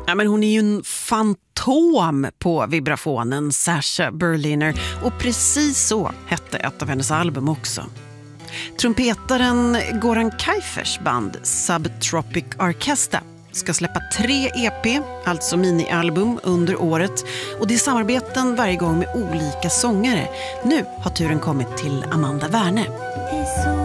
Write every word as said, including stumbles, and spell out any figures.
Ja, men hon är ju en fantom på vibrafonen, Sasha Berliner. Och precis så hette ett av hennes album också. Trumpetaren Goran Kaifers band Subtropic Orchestra ska släppa tre E P, alltså minialbum, under året. Och det är samarbeten varje gång med olika sångare. Nu har turen kommit till Amanda Werner.